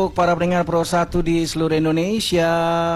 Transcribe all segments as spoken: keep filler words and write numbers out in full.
untuk para pendengar Pro satu di seluruh Indonesia.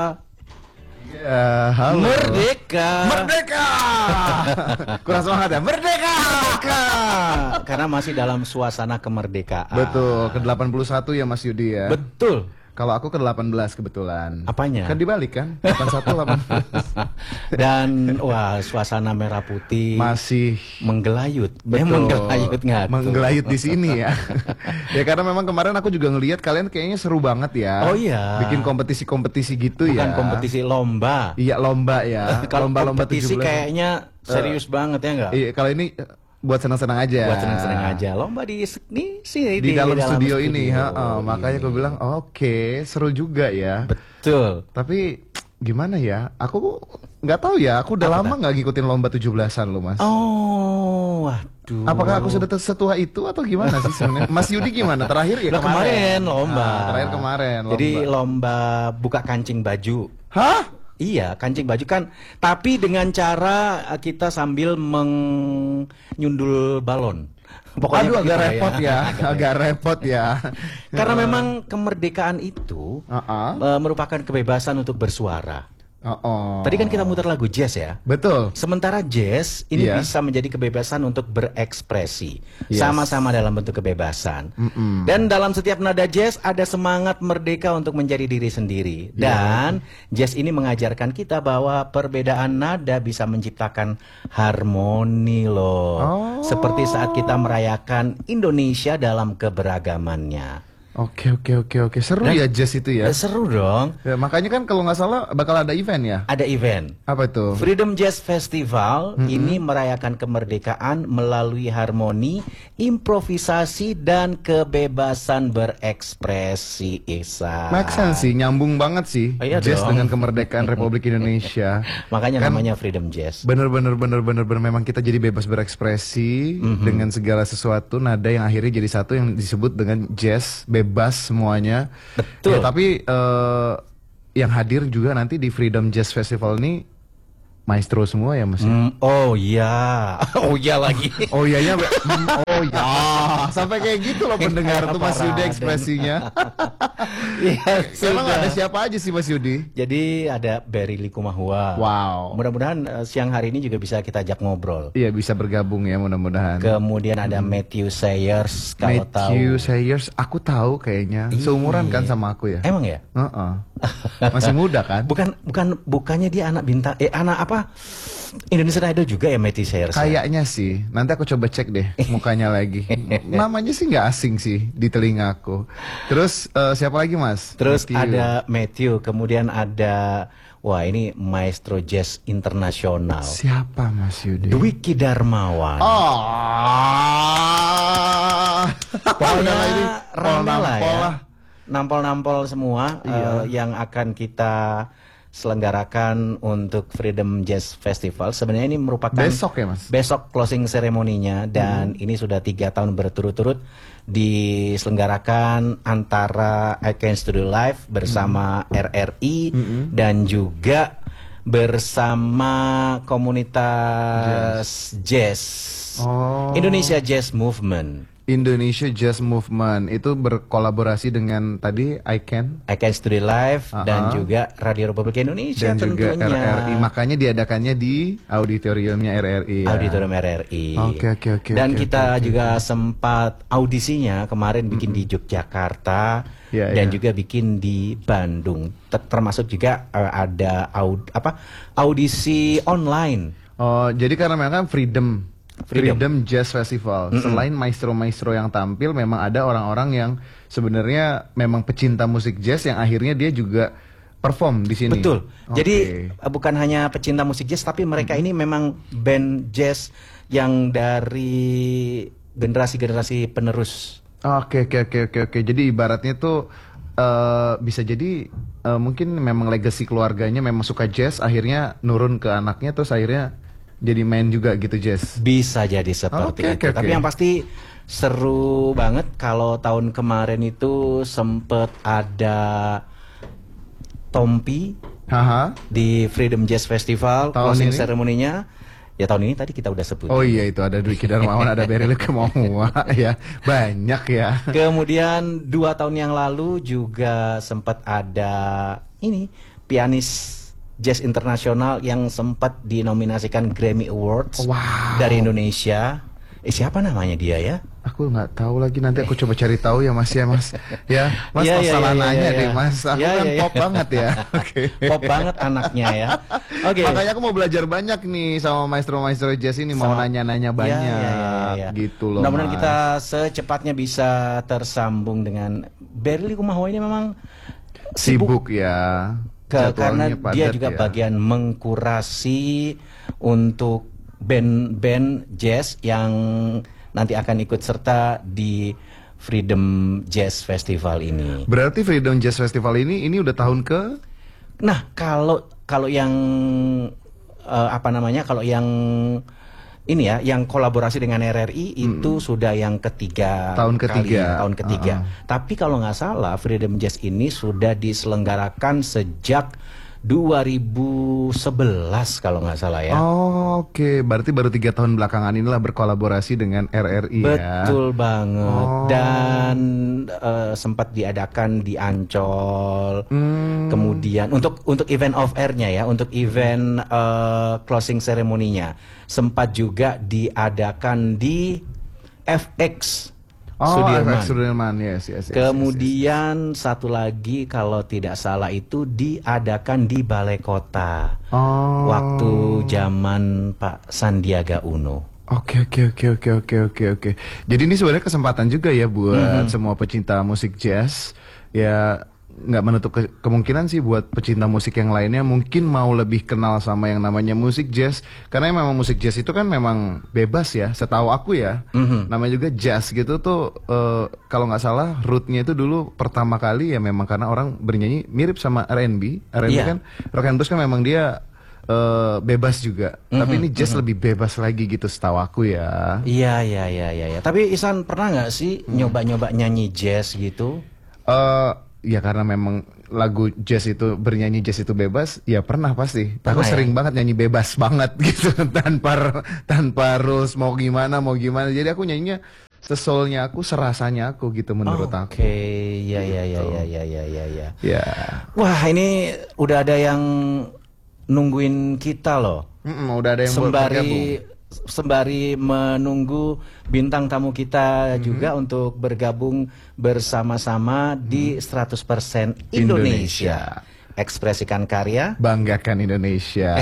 Ya, halo. Merdeka. Merdeka. Kurang semangat ya. Merdeka. Merdeka. Karena masih dalam suasana kemerdekaan. Betul, ke delapan puluh satu ya Mas Yudi ya. Betul. Kalau aku ke delapan belas kebetulan. Apanya? Kan dibalik kan? delapan puluh satu, delapan belas. Dan wah, suasana merah putih masih menggelayut. Betul. Eh, menggelayut nggak? Menggelayut di sini ya. Ya karena memang kemarin aku juga ngelihat kalian kayaknya seru banget ya. Oh iya. Bikin kompetisi-kompetisi gitu. Bukan ya. Bukan kompetisi lomba. Iya, lomba ya. Kalau lomba-lomba kompetisi kayaknya serius uh, banget ya enggak? Iya, kalau ini buat senang-senang aja. Buat senang-senang aja. Lomba di sini sini di, di dalam, dalam studio, studio ini, ha, ini. oh, makanya aku bilang oke, okay, seru juga ya. Betul. Tapi gimana ya? Aku nggak tahu ya. Aku udah Apa lama nggak ngikutin lomba tujuh belasan loh, Mas. Oh, waduh. Apakah aku sudah setua itu atau gimana sih sebenarnya? Mas Yudi gimana? Terakhir ya kemarin. kemarin lomba. Nah, terakhir kemarin. Lomba. Jadi lomba buka kancing baju. Hah? Iya, kancing baju kan, tapi dengan cara kita sambil menyundul balon. Pokoknya Aduh, agak repot ya, ya. agak repot ya. Karena memang kemerdekaan itu uh -uh. merupakan kebebasan untuk bersuara. Oh, oh. Tadi kan kita muter lagu jazz ya. Betul. Sementara jazz ini yeah. bisa menjadi kebebasan untuk berekspresi. Yes. Sama-sama dalam bentuk kebebasan. Mm -mm. Dan dalam setiap nada jazz ada semangat merdeka untuk menjadi diri sendiri. Dan yeah. jazz ini mengajarkan kita bahwa perbedaan nada bisa menciptakan harmoni loh. Oh. Seperti saat kita merayakan Indonesia dalam keberagamannya. Oke oke oke oke seru Dan, ya jazz itu ya. Seru dong. Ya, makanya kan kalau nggak salah bakal ada event ya. Ada event. Apa itu? Freedom Jazz Festival mm-hmm. ini merayakan kemerdekaan melalui harmoni, improvisasi dan kebebasan berekspresi. Isa. Make sense sih, nyambung banget sih. Oh, iya jazz dong. dengan kemerdekaan Republik Indonesia. Makanya kan, namanya Freedom Jazz. Bener bener bener bener bener memang kita jadi bebas berekspresi mm-hmm. dengan segala sesuatu nada yang akhirnya jadi satu yang disebut dengan jazz. Bebas semuanya. Betul. Ya, tapi uh, yang hadir juga nanti di Freedom Jazz Festival ini maestro semua ya Mas? Mm, oh iya, oh iya lagi. oh iya ya, mm, oh ya, sampai kayak gitu loh pendengar tuh Mas Yudi ekspresinya. Iya, emang ada siapa aja sih Mas Yudi? Jadi ada Berry Likumahua. Wow. Mudah-mudahan uh, siang hari ini juga bisa kita ajak ngobrol. Iya bisa bergabung ya mudah-mudahan. Kemudian ada hmm. Matthew Sayers. Kalau Matthew tahu. Sayers, aku tahu kayaknya. Iyi. Seumuran kan sama aku ya? Emang ya? Uh-uh. Masih muda kan? Bukan bukan bukannya dia anak bintang eh anak apa? Indonesian Idol juga ya Matthew Sayers. Kayaknya ya? Sih. Nanti aku coba cek deh mukanya lagi. Namanya sih nggak asing sih di telinga aku. Terus uh, siapa lagi Mas? Terus Matthew. ada Matthew, kemudian ada wah ini maestro jazz internasional. Siapa Mas Yudi? Dwiki Darmawan. Oh. Pokoknya ramai lah ya. Lah. Nampol-nampol semua iya. uh, yang akan kita selenggarakan untuk Freedom Jazz Festival. Sebenarnya ini merupakan besok ya Mas? Besok closing ceremoninya dan hmm. ini sudah tiga tahun berturut-turut diselenggarakan antara I Can Studio Live bersama hmm. R R I hmm. dan juga bersama komunitas jazz, jazz. Oh. Indonesia Jazz Movement. Indonesia Jazz Movement itu berkolaborasi dengan tadi I Can I Can Studio Live uh -huh. dan juga Radio Republik Indonesia dan tentunya. juga R R I. Makanya diadakannya di auditoriumnya R R I. Ya? Auditorium R R I. Oke oke oke. Dan okay, kita okay, juga okay. sempat audisinya kemarin bikin mm-hmm. di Yogyakarta yeah, dan yeah. juga bikin di Bandung. Termasuk juga uh, ada aud apa audisi online. Oh jadi karena memang kan Freedom. Freedom. Freedom Jazz Festival. Mm -hmm. Selain maestro-maestro yang tampil, memang ada orang-orang yang sebenarnya memang pecinta musik jazz yang akhirnya dia juga perform di sini. Betul. Okay. Jadi bukan hanya pecinta musik jazz, tapi mereka mm -hmm. ini memang band jazz yang dari generasi-generasi penerus. Oke, oke, oke, oke, oke. Jadi ibaratnya tuh uh, bisa jadi uh, mungkin memang legacy keluarganya memang suka jazz, akhirnya nurun ke anaknya, terus akhirnya jadi main juga gitu jazz. Bisa jadi seperti okay, itu. okay, Tapi okay. yang pasti seru banget. Kalau tahun kemarin itu sempet ada Tompi Haha. di Freedom Jazz Festival, tahun closing ini? ceremony-nya Ya tahun ini tadi kita udah sebut. Oh iya, itu ada Dwiki Darmawan, ada Beril Kemomua, ya banyak ya. Kemudian dua tahun yang lalu juga sempat ada ini pianis jazz internasional yang sempat dinominasikan Grammy Awards Wow. dari Indonesia. Eh, siapa namanya dia ya? Aku nggak tahu lagi, nanti aku coba cari tahu ya Mas ya Mas. Ya Mas, Iya, iya, masalah iya, nanya iya, deh iya. Mas. Aku Iya, kan iya, iya. pop banget ya. Oke. Pop banget anaknya ya. Oke. Makanya aku mau belajar banyak nih sama maestro-maestro jazz ini, mau Sama- nanya-nanya Iya, banyak iya, iya, iya. gitu loh. Mudah-mudahan Mas. kita secepatnya bisa tersambung dengan Berli Kumahawa ini memang sibuk ya. Ke- karena Jadwalnya dia padat juga ya. bagian mengkurasi untuk band-band jazz yang nanti akan ikut serta di Freedom Jazz Festival ini. Berarti Freedom Jazz Festival ini ini udah tahun ke Nah, kalau kalau yang eh, apa namanya? Kalau yang ini ya, yang kolaborasi dengan R R I itu sudah yang ketiga Tahun kali, ketiga. tahun ketiga. Uh-uh. Tapi kalau nggak salah, Freedom Jazz ini sudah diselenggarakan sejak dua ribu sebelas kalau nggak salah ya. Oh, oke, berarti baru tiga tahun belakangan inilah berkolaborasi dengan R R I ya. Betul banget. Oh. Dan eh, sempat diadakan di Ancol. Hmm. Kemudian untuk untuk event off air-nya ya, untuk event eh, closing ceremony-nya sempat juga diadakan di F X Oh, Sudirman. F X Sudirman, yes, yes, yes, yes, Kemudian satu lagi kalau tidak salah itu diadakan di Balai Kota. yes. Oh. Waktu zaman Pak Sandiaga Uno. Oke, oke, oke, oke, oke, oke, oke. Jadi ini sebenarnya kesempatan juga ya buat semua pecinta musik jazz. Ya nggak menutup ke- kemungkinan sih buat pecinta musik yang lainnya mungkin mau lebih kenal sama yang namanya musik jazz, karena memang musik jazz itu kan memang bebas ya, setahu aku ya. Namanya juga jazz gitu tuh, eh, kalau nggak salah rootnya itu dulu pertama kali ya memang karena orang bernyanyi mirip sama R and B. R and B Iya. kan rock and blues kan memang dia eh, bebas juga, tapi ini jazz lebih bebas lagi gitu setahu aku ya. Iya, iya, iya, iya, iya. Tapi Isan pernah nggak sih nyoba-nyoba nyanyi jazz gitu? Eh ya karena memang lagu jazz itu, bernyanyi jazz itu bebas, ya pernah pasti. Pernah Aku ya? sering banget nyanyi bebas banget gitu tanpa tanpa rules mau gimana mau gimana. Jadi aku nyanyinya sesolnya aku, serasanya aku gitu menurut Oke, aku. iya, iya, iya, iya, iya, iya, iya, iya. Ya. Wah, ini udah ada yang nungguin kita loh. Mm-mm, udah ada yang buat bergabung. Sembari sembari menunggu bintang tamu kita juga untuk bergabung bersama-sama di seratus persen Indonesia. Ekspresikan karya. Banggakan Indonesia.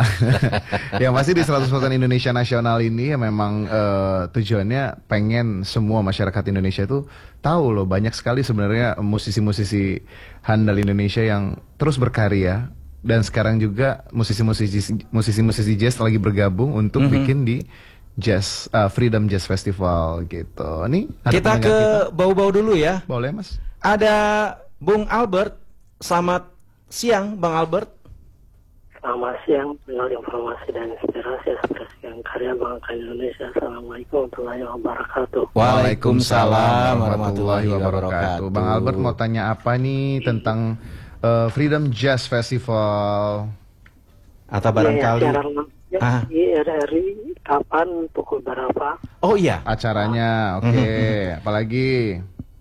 Yang pasti di seratus persen Indonesia Nasional ini ya memang eh, tujuannya pengen semua masyarakat Indonesia itu tahu loh, banyak sekali sebenarnya musisi-musisi handal Indonesia yang terus berkarya, dan sekarang juga musisi-musisi musisi-musisi jazz lagi bergabung untuk bikin di Jazz eh, Freedom Jazz Festival gitu. Nih ada Kita pendengar ke kita. bau-bau dulu ya. Boleh Mas? Ada Bung Albert. Selamat siang, Bang Albert. Selamat siang, pendengar informasi dan inspirasi ekspresikan karya bangsa Indonesia. Assalamualaikum warahmatullahi wabarakatuh. Waalaikumsalam warahmatullahi wabarakatuh. Bang Albert mau tanya apa nih tentang uh, Freedom Jazz Festival? Atau barangkali Iya, siaran langsung Ah. di R R I kapan, pukul berapa? Oh iya. Acaranya, oke. Apalagi?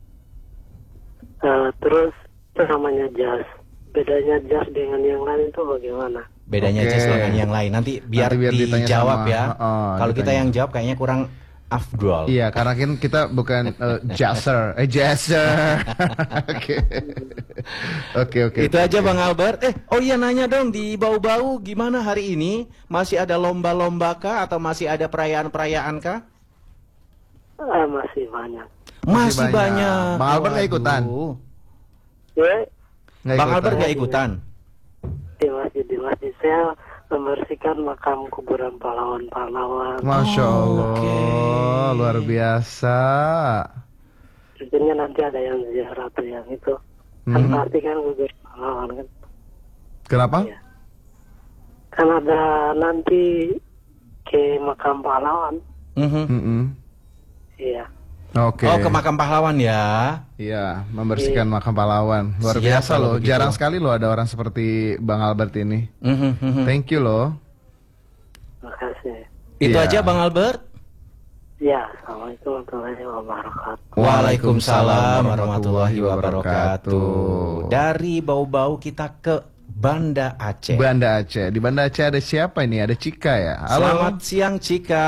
Eh, terus itu namanya jazz. Bedanya jazz dengan yang lain itu bagaimana? Bedanya Oke. jazz dengan yang lain. Nanti biar, Nanti biar ditanya dijawab sama- ya. Heeh, Kalau kita ditanya. yang jawab kayaknya kurang afdol. Iya, karena kan kita bukan uh, jazzer, eh jazzer. Oke, oke, oke. Itu aja Bang Albert. Eh, oh iya nanya dong di Bau-Bau gimana hari ini? Masih ada lomba-lomba kah atau masih ada perayaan-perayaan kah? Eh, masih banyak. Masih, banyak. banyak. Bang Albert nggak ikutan? Waduh. Ya, Nggak Bang ikutan. Albert nggak ikutan? di masjid di masjid saya membersihkan makam kuburan pahlawan-pahlawan. Masya Allah, Oke. luar biasa. Tentunya nanti ada yang ziarah tuh yang itu. Kan Mhm. pasti kan gugur pahlawan kan. Kenapa? Iya. Kan ada nanti ke makam pahlawan. Mhm. Mm-mm. Iya. Oke. Oh, ke makam pahlawan ya. Iya, membersihkan makam pahlawan. Luar Siap biasa kalau loh. begitu. Jarang sekali loh ada orang seperti Bang Albert ini. Mhm, mhm. Thank you loh. Makasih. Itu Iya. aja Bang Albert. Ya, Assalamualaikum warahmatullahi wabarakatuh. Waalaikumsalam warahmatullahi wabarakatuh. wabarakatuh. Dari bau-bau kita ke Banda Aceh. Banda Aceh. Di Banda Aceh ada siapa ini? Ada Cika ya. Halo. Selamat siang Cika.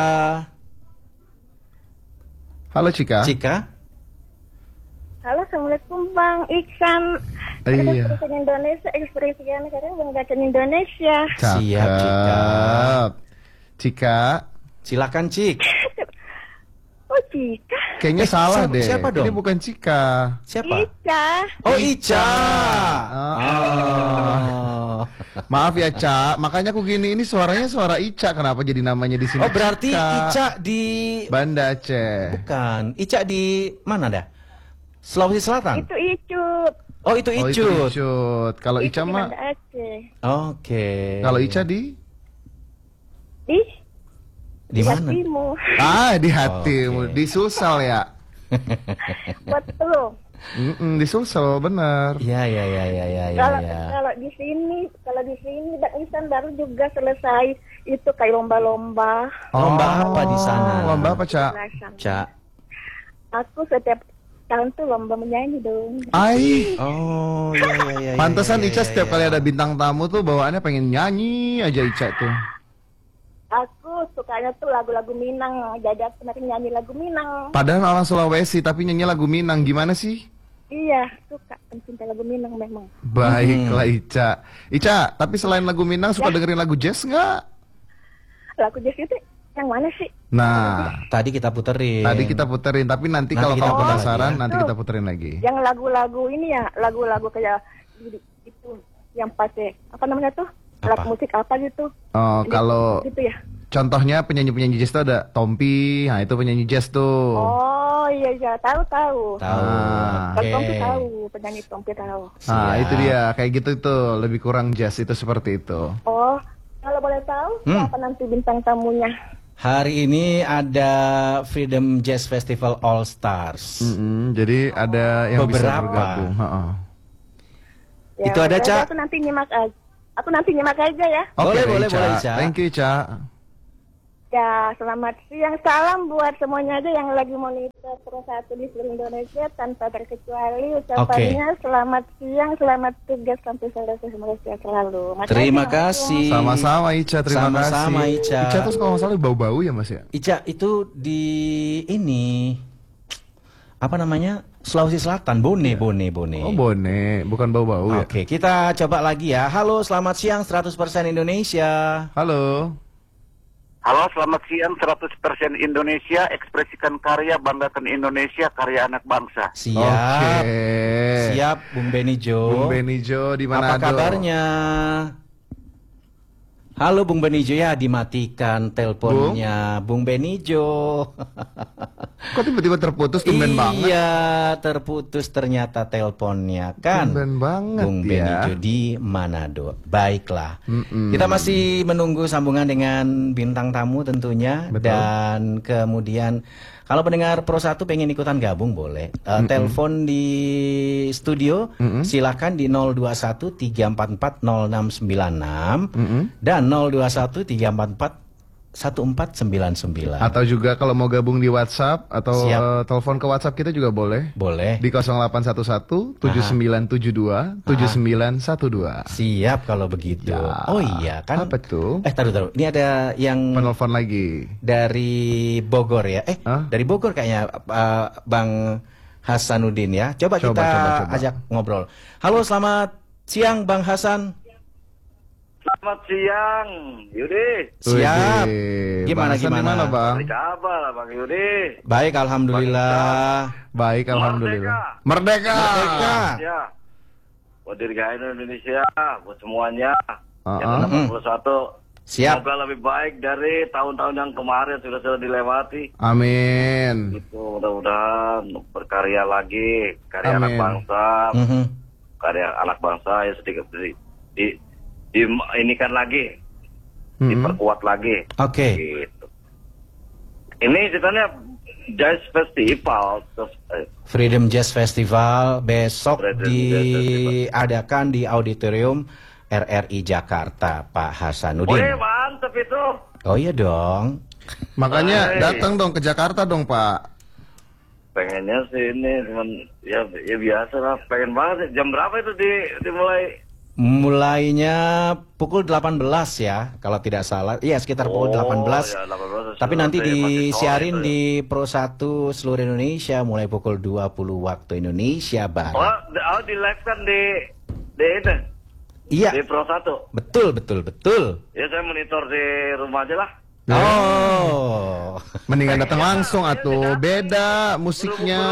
Halo Cika. Cika. Halo, Assalamualaikum Bang Iksan. Iya. Ekspresi Indonesia, ekspresi negara Bangsa Indonesia. Siap, Cika. Cakep. Cika. Silakan Cik. Oh, Cika. Kayaknya Eh, salah siapa- deh. siapa dong? Ini bukan Cika. Siapa? Ica. Oh Ica. Ah. Oh. Maaf ya, Ca. Makanya aku gini, ini suaranya suara Ica. Kenapa jadi namanya di sini? Oh berarti Cika? Ica di Banda Aceh. bukan. Ica di mana dah? Sulawesi Selatan. Itu Icut. Oh itu Oh, itu Icut. Icut. Kalau Itu Ica di mah, Banda Aceh. Oke. kalau Ica di Di di mana? hatimu. ah di hatimu, Oke. di Sulsel ya. Betul. Mm-mm, di Sulsel bener. Ya ya ya ya ya ya. Kalau ya. kalau di sini, kalau di sini Bang Iksan baru juga selesai itu kayak lomba-lomba. Lomba apa di sana? Oh, Lomba apa, Ca? Belasan. Ca. Aku setiap tahun tuh lomba menyanyi dong. Ai, Oh ya ya ya. pantesan ya, ya, Ica ya, setiap ya. kali ada bintang tamu tuh bawaannya pengen nyanyi aja Ica tuh. Aku sukanya tuh lagu-lagu Minang. Jadi aku nanti nyanyi lagu Minang. Padahal orang Sulawesi tapi nyanyi lagu Minang, gimana sih? Iya, suka pencinta lagu Minang memang. Baiklah Ica. Ica, tapi selain lagu Minang suka Ya. dengerin lagu jazz nggak? Lagu jazz itu yang mana sih? Nah, Tadi kita puterin. tadi kita puterin, tapi nanti, Nanti kalau kita kamu putar penasaran lagi ya. nanti kita puterin lagi. Yang lagu-lagu ini ya, lagu-lagu kayak di- itu yang pakai apa namanya tuh? Alat Apa? musik apa gitu? Oh, Di- kalau gitu ya. contohnya penyanyi-penyanyi jazz tuh ada Tompi, nah itu penyanyi jazz tuh. Oh, iya iya, tahu tahu. Tahu. Ah. Kalau Oke. Tompi tahu, penyanyi Tompi tahu. Nah, Siap. itu dia, kayak gitu tuh, lebih kurang jazz itu seperti itu. Oh, kalau boleh tahu Hmm. siapa nanti bintang tamunya? Hari ini ada Freedom Jazz Festival All Stars. Mm-mm, jadi ada yang bisa Beberapa. bergabung. Ha-ha. Itu ada, udah, Ca? Aku nanti nyimak aja. Aku nanti nyimak aja ya. Boleh, Oke, boleh, Ica. boleh, Ica. Thank you, Ica. Ya, selamat siang. Salam buat semuanya aja yang lagi monitor Pro satu di seluruh Indonesia tanpa terkecuali. Ucapannya selamat siang, selamat tugas sampai selesai Malaysia selalu. Makasih, Terima Mas. kasih. Sama-sama Ica, terima Sama-sama, kasih. Ica. Ica tuh kalau nggak salah bau-bau ya Mas ya? Ica itu di ini apa namanya? Sulawesi Selatan, Bone, Bone, Bone. Oh, Bone, bukan bau-bau ya? Oke, kita coba lagi ya. Halo, selamat siang seratus persen Indonesia. Halo. Halo, selamat siang seratus persen Indonesia, ekspresikan karya, banggakan Indonesia, karya anak bangsa. Siap. Oke. Siap, Bung Benijo. Bung Benijo di Apa Manado. kabarnya? Halo Bung Benijo, ya dimatikan teleponnya Bung Benijo. Kok tiba-tiba terputus, tumben banget. Iya, terputus ternyata teleponnya kan. Tumben banget Bung ya. Benijo di Manado. Baiklah. Mm-mm. Kita masih menunggu sambungan dengan bintang tamu tentunya. Betul. Dan kemudian kalau pendengar Pro satu pengen ikutan gabung boleh. Eh, telepon di studio Mm-mm. silakan di nol dua satu tiga empat empat nol enam sembilan enam Mm-mm. dan nol dua satu tiga empat empat satu empat sembilan sembilan. Atau juga kalau mau gabung di WhatsApp atau Siap. eh, telepon ke WhatsApp kita juga boleh. Boleh. Di nol delapan satu satu tujuh sembilan tujuh dua tujuh sembilan satu dua. Siap kalau begitu. Ya. Oh iya kan. Apa tuh? Eh taruh taruh. Ini ada yang Penelpon lagi. dari Bogor ya. Eh Hah? dari Bogor kayaknya uh, Bang Hasanuddin ya. Coba, Coba, kita coba, coba. ajak ngobrol. Halo, selamat siang Bang Hasan. Selamat siang, Yudi. Siap. Wede. Gimana, Bang Hasan gimana? di mana, Bang? Apa kabar, Bang Yudi? Baik, alhamdulillah. Baik, alhamdulillah. Merdeka. Merdeka. Ya, buat dirgahayu Indonesia, buat semuanya. Uh-uh. Yang enam puluh satu. Siap. Semoga lebih baik dari tahun-tahun yang kemarin sudah sudah dilewati. Amin. Itu mudah-mudahan berkarya lagi, karya Amin. anak bangsa, Mhm. karya anak bangsa ya sedikit di, di, di ini kan lagi, Mhm. diperkuat lagi. Oke. Gitu. Ini ceritanya Jazz Festival, terus, eh, Freedom Jazz Festival besok Freedom Jazz diadakan di auditorium R R I Jakarta, Pak Hasanuddin. Wih, mantep itu. Oh iya dong. Makanya Hai. datang dong ke Jakarta dong Pak. Pengennya sih ini cuman ya ya biasa lah. Pengen banget. Jam berapa itu di dimulai? Mulainya pukul delapan belas ya, kalau tidak salah. Iya, sekitar pukul Oh, delapan belas. ya, delapan belas Tapi nanti masih sore disiarin itu ya. di Pro satu seluruh Indonesia mulai pukul dua puluh waktu Indonesia Oh, Barat. di- oh di live kan di di itu. Iya, Di Pro satu. betul, betul, betul. Ya saya monitor di rumah aja lah. Oh. Mendingan datang langsung atuh. Beda musiknya.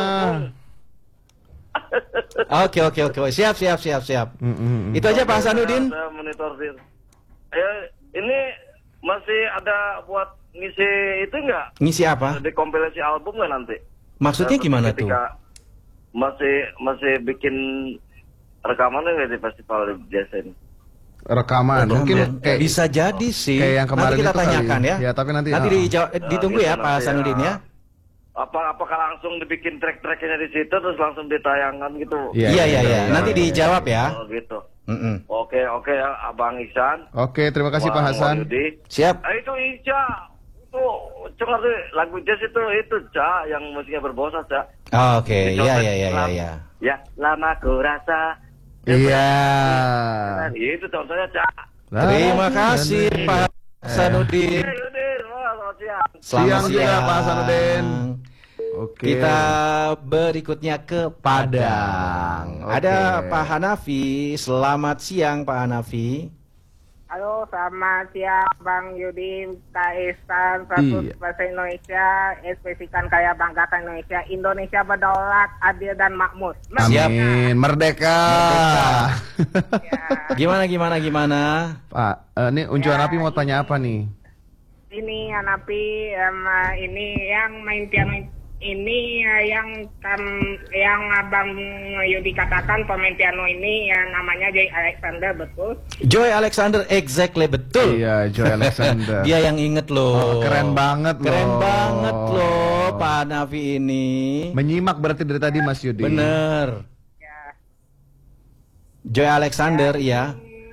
Oke, oke, oke. Siap, siap, siap, siap. Mm, mm, mm. Itu aja Pak Hasanuddin. Saya monitor di. Ya, ini masih ada buat ngisi itu enggak? Ngisi apa? Di kompilasi album nggak nanti? Maksudnya Nah, gimana tuh? ketika Masih masih bikin rekaman nggak di festival jazz ini? Rekaman. Mungkin Rekaman. kayak bisa jadi sih. kayak yang kemarin nanti kita itu kali. tanyakan ya. Ya, tapi nanti- nanti ah. dijawab- eh, ditunggu ya gitu, Pak nanti Hasanuddin ya. Apa apakah langsung dibikin track-tracknya di situ terus langsung ditayangkan gitu? Iya, Iya, iya, iya. iya, Nanti iya. dijawab ya. Oh gitu. Mm-mm. Oke oke ya Abang Ihsan. Oke, terima kasih Pak Bang Hasan. Wahyudi. Siap. Ah, itu Ica. Itu cengar tuh lagu jazz itu itu Ca yang musiknya berbosa Ca. Oh, Oke, Di iya, contoh iya, iya, iya, Islam. iya. Ya lama ku rasa. Iya. Kan, itu contohnya Ca. Terima kasih Pak Hasanuddin. Oke, Yudi, wah, selamat siang. Selamat Siang juga, Pak Hasanuddin. Oke. Kita berikutnya ke Padang. Oke. Ada Pak Hanafi. Selamat siang Pak Hanafi. Halo, selamat siang Bang Yudi, Kak Ihsan, seratus Iya. Bahasa Indonesia, ekspresikan kaya banggakan Indonesia. Indonesia berdaulat, adil dan makmur. Siap. Amin. Merdeka. Ya, Gimana, gimana, gimana? Pak, eh, ini Uncuan Ya, Api mau tanya apa nih? ini Hanapi, em, ini yang main piano ini eh, yang kan yang Abang Yudi katakan pemain piano ini yang namanya Jay Alexander, betul? Joy Alexander, exactly, betul. Iya, Joy Alexander. Dia yang inget loh. Oh, keren banget loh. Keren banget loh Pak Hanafi ini. Menyimak berarti dari tadi Mas Yudi. Bener. Ya. Joy Alexander, ya.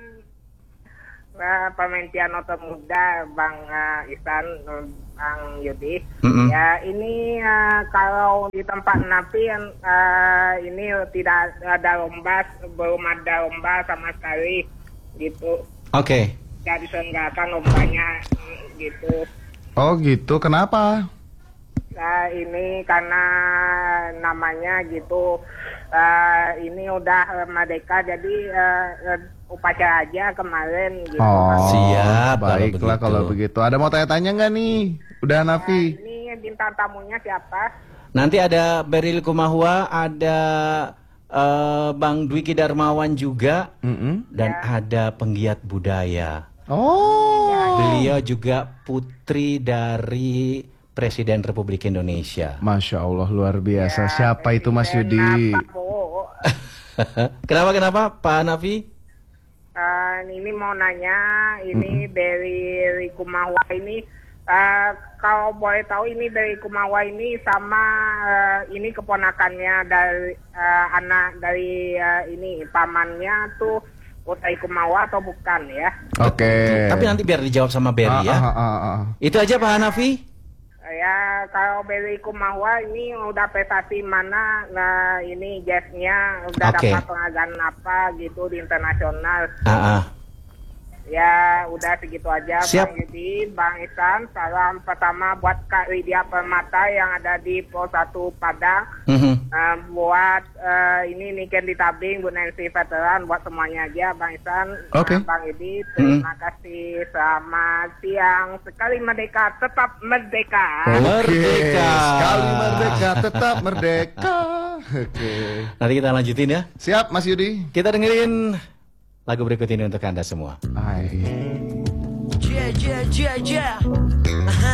Nah, pemain piano termuda Bang uh, Ihsan, eh, Bang Yudi. Mm-mm. Ya ini uh, kalau di tempat Napi uh, ini tidak ada lomba, belum ada lomba sama sekali gitu. Oke. Tidak diselenggarakan lombanya mm, gitu. Oh gitu, kenapa? Nah, ini karena namanya gitu, uh, ini udah uh, merdeka jadi uh, uh, upacara aja kemarin gitu. Oh, Siap, kalau baiklah begitu. kalau begitu. Ada mau tanya-tanya nggak nih? Udah Nah, Nafi? ini bintang tamunya siapa? Nanti ada Beril Kumahua, ada eh, Bang Dwiki Darmawan juga, Mm-mm. dan ada penggiat budaya. Oh. Beliau juga putri dari Presiden Republik Indonesia. Masya Allah luar biasa. Siapa itu Mas Yudi? Kenapa, Bu? Kenapa, kenapa Pak Hanafi? Uh, ini mau nanya, ini dari Rikumawa ini, uh, kalau boleh tahu ini dari Kumawa ini sama uh, ini keponakannya dari uh, anak dari uh, ini pamannya tuh Utai Kumawa atau bukan ya? Oke. Tapi nanti biar dijawab sama Berry Ah, ya. ah, ah, ah. Itu aja Pak Hanafi. Ya kalau Berry Kumawa ini udah prestasi mana, nah ini jazznya udah Oke. dapat penghargaan apa gitu di internasional. Ah, ah. Ya udah segitu aja. Siap. Bang Yudi, Bang Ihsan, salam pertama buat Kak Widya Permata yang ada di Pro satu Padang. Mhm. Eh, buat eh, ini Niken di Tabing, Bu Nancy Veteran, buat semuanya aja Bang Ihsan. Oke. Eh, Bang Yudi, terima kasih. Selamat siang. Sekali merdeka, tetap merdeka. Oke. Merdeka. Sekali merdeka, tetap merdeka. Oke. Nanti kita lanjutin ya. Siap Mas Yudi? Kita dengerin lagu berikut ini untuk Anda semua. Hai. Yeah, yeah, yeah, yeah.